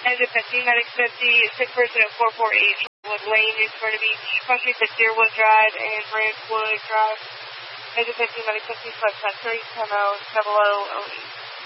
As a team medic 50, sick person at 448 with Lane, Newport Beach. Country to Deerwood Drive and Branchwood Drive. As a team medic 50, flight 3, 10-0, 0008.